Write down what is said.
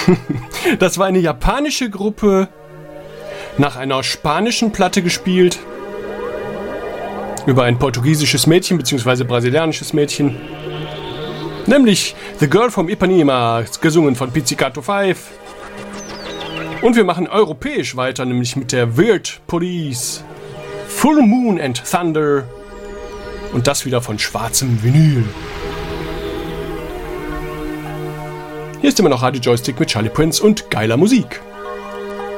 Das war eine japanische Gruppe, nach einer spanischen Platte gespielt, über ein portugiesisches Mädchen bzw. brasilianisches Mädchen, nämlich The Girl from Ipanema, gesungen von Pizzicato 5. Und wir machen europäisch weiter, nämlich mit der Weird Police, Full Moon and Thunder, und das wieder von schwarzem Vinyl. Hier ist immer noch Radio Joystick mit Charlie Prince und geiler Musik.